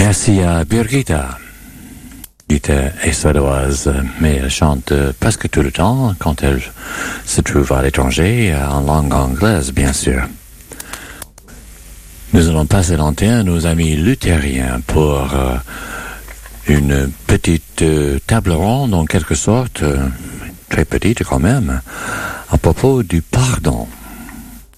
Merci à Birgitta. Birgitta est suédoise, mais elle chante presque tout le temps quand elle se trouve à l'étranger, en langue anglaise, bien sûr. Nous allons passer l'antenne aux amis luthériens pour une petite table ronde, en quelque sorte, très petite quand même, à propos du pardon.